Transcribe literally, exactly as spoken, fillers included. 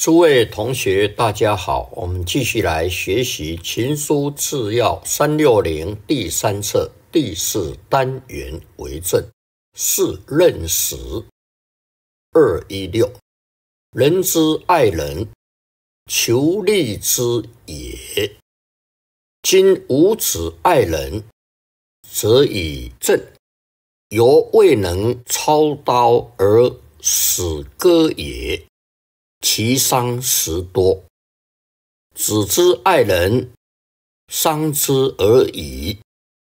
诸位同学，大家好，我们继续来学习《情书治要》三六零第三册第四单元为证。是认识二一六，人之爱人，求利之也。今无子爱人，则以正，犹未能操刀而死割也，其伤实多。子之爱人，伤之而已，